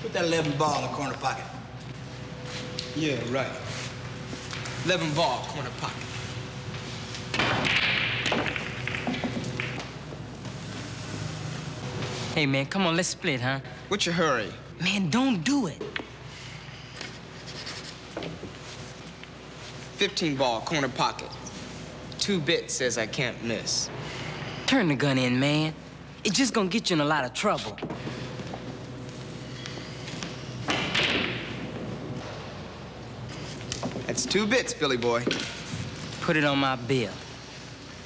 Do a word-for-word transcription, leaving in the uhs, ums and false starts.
Put that eleven ball in the corner pocket. Yeah, right. eleven ball, corner pocket. Hey, man, come on, let's split, huh? What's your hurry? Man, don't do it. fifteen ball, corner pocket. Two bits says I can't miss. Turn the gun in, man. It's just gonna get you in a lot of trouble. That's two bits, Billy boy. Put it on my bill.